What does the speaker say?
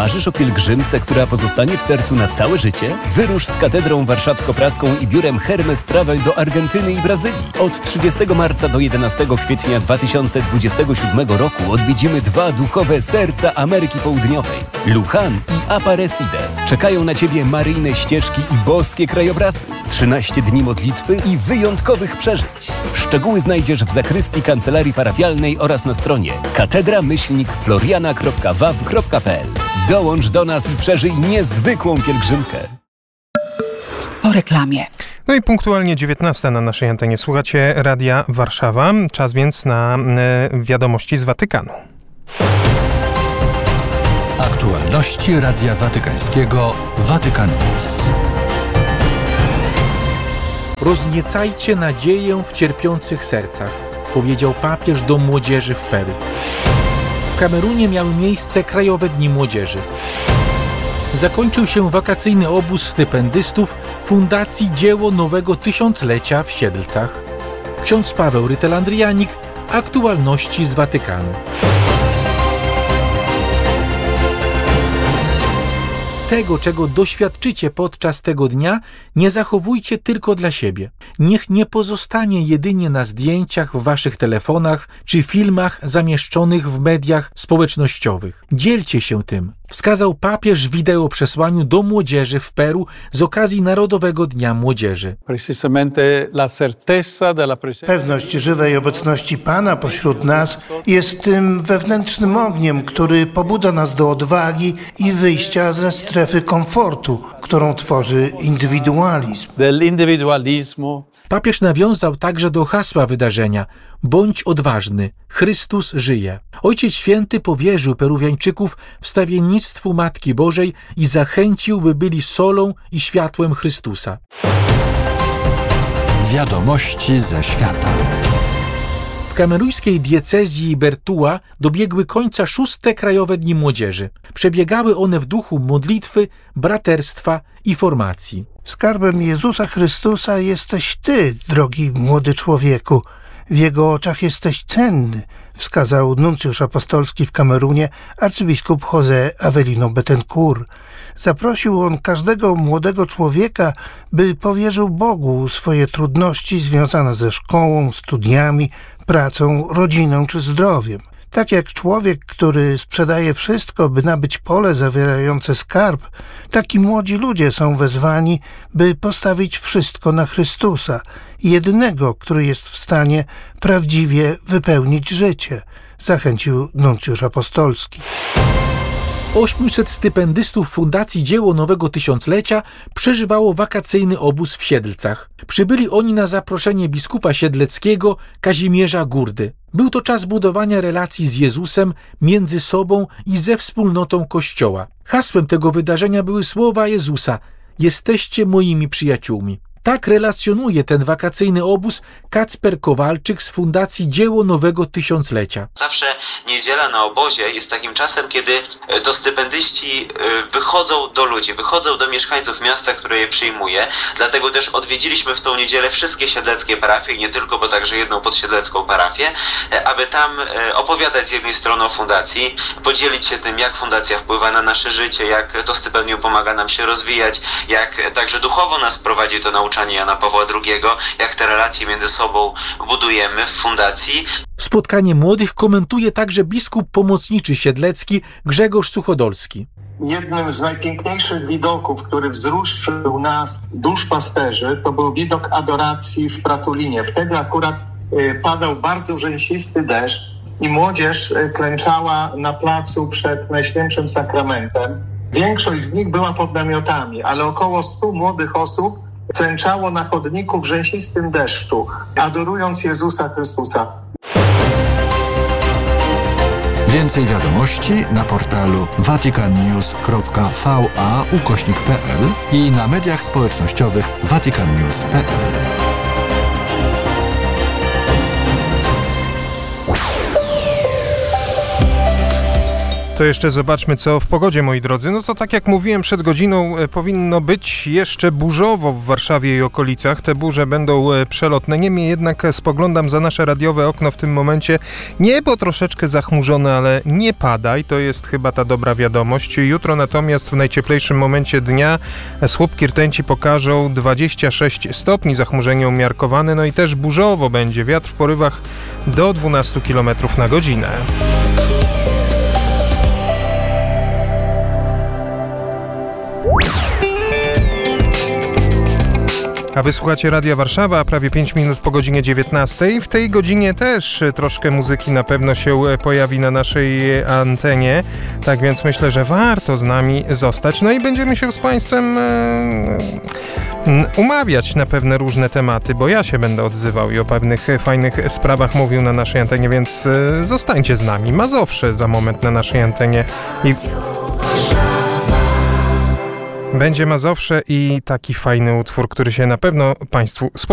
Marzysz o pielgrzymce, która pozostanie w sercu na całe życie? Wyrusz z Katedrą Warszawsko-Praską i biurem Hermes Travel do Argentyny i Brazylii. Od 30 marca do 11 kwietnia 2027 roku odwiedzimy 2 duchowe serca Ameryki Południowej. Luján i Aparecida. Czekają na Ciebie maryjne ścieżki i boskie krajobrazy. 13 dni modlitwy i wyjątkowych przeżyć. Szczegóły znajdziesz w zakrystii kancelarii parafialnej oraz na stronie katedra-floriana.waw.pl. Dołącz do nas i przeżyj niezwykłą pielgrzymkę. Po reklamie. No i punktualnie 19 na naszej antenie. Słuchacie Radia Warszawa. Czas więc na wiadomości z Watykanu. Aktualności Radia Watykańskiego Vatican News. Rozniecajcie nadzieję w cierpiących sercach, powiedział papież do młodzieży w Peru. W Kamerunie miały miejsce Krajowe Dni Młodzieży. Zakończył się wakacyjny obóz stypendystów Fundacji Dzieło Nowego Tysiąclecia w Siedlcach. Ksiądz Paweł Rytel-Andrianik, aktualności z Watykanu. Tego, czego doświadczycie podczas tego dnia, nie zachowujcie tylko dla siebie. Niech nie pozostanie jedynie na zdjęciach w waszych telefonach czy filmach zamieszczonych w mediach społecznościowych. Dzielcie się tym, wskazał papież w wideoprzesłaniu do młodzieży w Peru z okazji Narodowego Dnia Młodzieży. Pewność żywej obecności Pana pośród nas jest tym wewnętrznym ogniem, który pobudza nas do odwagi i wyjścia ze strefy komfortu, którą tworzy indywidualizm. Papież nawiązał także do hasła wydarzenia: bądź odważny, Chrystus żyje. Ojciec Święty powierzył Peruwiańczyków wstawiennictwu Matki Bożej i zachęcił, by byli solą i światłem Chrystusa. Wiadomości ze świata. W kamerujskiej diecezji Bertua dobiegły końca 6. Krajowe Dni Młodzieży. Przebiegały one w duchu modlitwy, braterstwa i formacji. Skarbem Jezusa Chrystusa jesteś Ty, drogi młody człowieku. W Jego oczach jesteś cenny, wskazał nuncjusz apostolski w Kamerunie arcybiskup José Avelino Betancourt. Zaprosił on każdego młodego człowieka, by powierzył Bogu swoje trudności związane ze szkołą, studiami, pracą, rodziną czy zdrowiem. Tak jak człowiek, który sprzedaje wszystko, by nabyć pole zawierające skarb, taki młodzi ludzie są wezwani, by postawić wszystko na Chrystusa, jedynego, który jest w stanie prawdziwie wypełnić życie, zachęcił nuncjusz apostolski. 800 stypendystów Fundacji Dzieło Nowego Tysiąclecia przeżywało wakacyjny obóz w Siedlcach. Przybyli oni na zaproszenie biskupa siedleckiego Kazimierza Gurdy. Był to czas budowania relacji z Jezusem, między sobą i ze wspólnotą Kościoła. Hasłem tego wydarzenia były słowa Jezusa: jesteście moimi przyjaciółmi. Tak relacjonuje ten wakacyjny obóz Kacper Kowalczyk z Fundacji Dzieło Nowego Tysiąclecia. Zawsze niedziela na obozie jest takim czasem, kiedy to stypendyści wychodzą do ludzi, wychodzą do mieszkańców miasta, które je przyjmuje. Dlatego też odwiedziliśmy w tą niedzielę wszystkie siedleckie parafie, nie tylko, bo także jedną podsiedlecką parafię, aby tam opowiadać z jednej strony o fundacji, podzielić się tym, jak fundacja wpływa na nasze życie, jak to stypendium pomaga nam się rozwijać, jak także duchowo nas prowadzi to nauczanie Jana Pawła II, jak te relacje między sobą budujemy w fundacji. Spotkanie młodych komentuje także biskup pomocniczy siedlecki Grzegorz Suchodolski. Jednym z najpiękniejszych widoków, który wzruszył nas, duszpasterzy, to był widok adoracji w Pratulinie. Wtedy akurat padał bardzo rzęsisty deszcz i młodzież klęczała na placu przed Najświętszym Sakramentem. Większość z nich była pod namiotami, ale około 100 młodych osób klęczało na chodniku w rzęsistym deszczu, adorując Jezusa Chrystusa. Więcej wiadomości na portalu vaticannews.va/pl i na mediach społecznościowych vaticannews.pl. To jeszcze zobaczmy, co w pogodzie, moi drodzy. No to tak jak mówiłem przed godziną, powinno być jeszcze burzowo w Warszawie i okolicach. Te burze będą przelotne. Niemniej jednak spoglądam za nasze radiowe okno w tym momencie. Niebo troszeczkę zachmurzone, ale nie pada i to jest chyba ta dobra wiadomość. Jutro natomiast w najcieplejszym momencie dnia słupki rtęci pokażą 26 stopni, zachmurzenie umiarkowane, no i też burzowo będzie. Wiatr w porywach do 12 km na godzinę. A wysłuchacie Radia Warszawa, a prawie 5 minut po godzinie 19. W tej godzinie też troszkę muzyki na pewno się pojawi na naszej antenie. Tak więc myślę, że warto z nami zostać. No i będziemy się z Państwem umawiać na pewne różne tematy, bo ja się będę odzywał i o pewnych fajnych sprawach mówił na naszej antenie, więc zostańcie z nami. Mazowsze za moment na naszej antenie. Będzie Mazowsze i taki fajny utwór, który się na pewno Państwu spodoba.